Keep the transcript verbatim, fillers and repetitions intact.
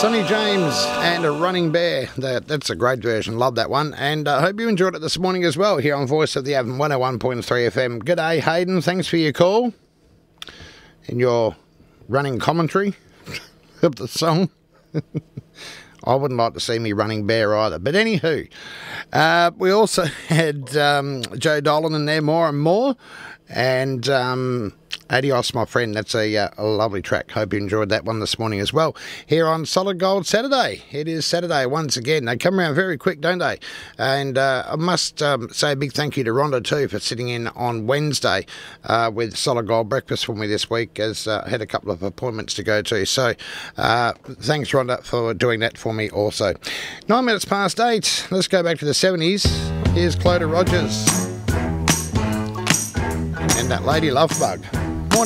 Sonny James and a Running Bear. That, that's a great version. Love that one. And I uh, hope you enjoyed it this morning as well here on Voice of the Avon one oh one point three F M. G'day, Hayden. Thanks for your call and your running commentary of the song. I wouldn't like to see me running bear either. But anywho, uh, we also had um, Joe Dolan in there, More and More. And um, Adios, my friend. That's a, uh, a lovely track. Hope you enjoyed that one this morning as well. Here on Solid Gold Saturday. It is Saturday once again. They come around very quick, don't they? And uh, I must um, say a big thank you to Rhonda too for sitting in on Wednesday uh, with Solid Gold Breakfast for me this week, as uh, I had a couple of appointments to go to. So uh, thanks, Rhonda, for doing that for me also. Nine minutes past eight. Let's go back to the seventies. Here's Clodagh Rogers and that Lady Love Bug.